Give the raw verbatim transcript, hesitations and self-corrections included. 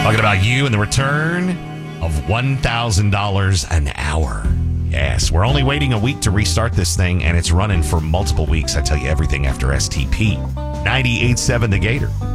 Talking about you and the return of one thousand dollars an hour. Yes, we're only waiting a week to restart this thing, and it's running for multiple weeks. I tell you everything after S T P. ninety-eight point seven The Gator.